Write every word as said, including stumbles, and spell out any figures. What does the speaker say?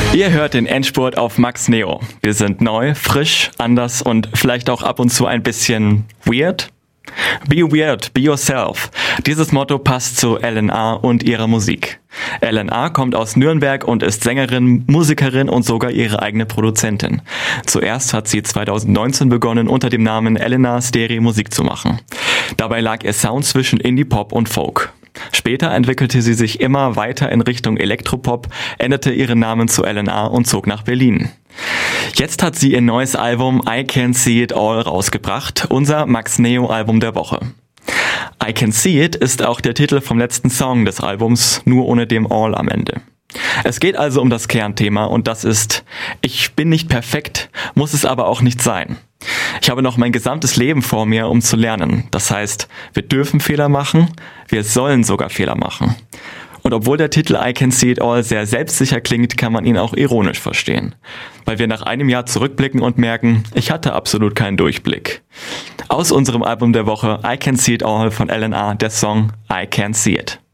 Ihr hört den Endspurt auf Max Neo. Wir sind neu, frisch, anders und vielleicht auch ab und zu ein bisschen weird. Be weird, be yourself. Dieses Motto passt zu L N A und ihrer Musik. L N A kommt aus Nürnberg und ist Sängerin, Musikerin und sogar ihre eigene Produzentin. Zuerst hat sie zweitausendneunzehn begonnen, unter dem Namen Elena Stereo Musik zu machen. Dabei lag ihr Sound zwischen Indie-Pop und Folk. Später entwickelte sie sich immer weiter in Richtung Elektropop, änderte ihren Namen zu L N A und zog nach Berlin. Jetzt hat sie ihr neues Album I Can See It All rausgebracht, unser Max Neo Album der Woche. I Can See It ist auch der Titel vom letzten Song des Albums, nur ohne dem All am Ende. Es geht also um das Kernthema und das ist: Ich bin nicht perfekt, muss es aber auch nicht sein. Ich habe noch mein gesamtes Leben vor mir, um zu lernen. Das heißt, wir dürfen Fehler machen, wir sollen sogar Fehler machen. Und obwohl der Titel I Can See It All sehr selbstsicher klingt, kann man ihn auch ironisch verstehen. Weil wir nach einem Jahr zurückblicken und merken, ich hatte absolut keinen Durchblick. Aus unserem Album der Woche I Can See It All von L N A, der Song I Can See It.